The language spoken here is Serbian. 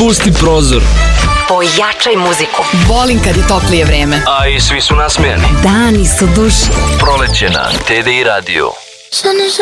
Pusti prozor. Pojačaj muziku. Volim kad je toplije vreme. A i svi su nasmejani. Dani su duši. Proleće na TDI Radio. Sun is